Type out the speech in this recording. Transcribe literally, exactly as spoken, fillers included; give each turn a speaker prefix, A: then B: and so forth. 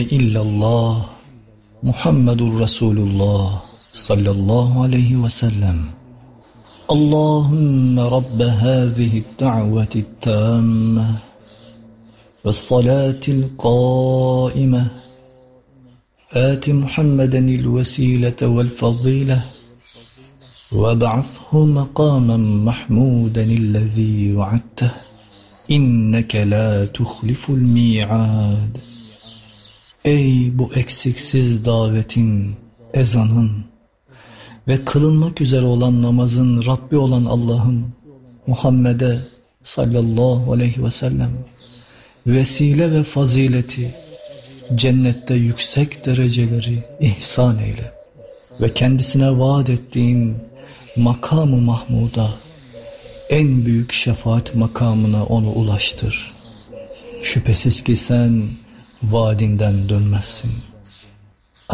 A: illallah Muhammedur Resulullah sallallahu aleyhi ve sellem. Allahümme Rabbe hâzihi d-da'veti t-tâmme ve s-salâtil qâime âti Muhammedenil vesîlete vel fazîle ve ba'athu makâmen mahmûdenillezî va'adteh inneke lâ tuhliful mi'âd. Ey bu eksiksiz davetin, ezanın ve kılınmak üzere olan namazın Rabbi olan Allah'ım, Muhammed'e sallallahu aleyhi ve sellem vesile ve fazileti, cennette yüksek dereceleri ihsan eyle ve kendisine vaat ettiğin makam-ı mahmuda, en büyük şefaat makamına onu ulaştır. Şüphesiz ki sen vaadinden dönmezsin.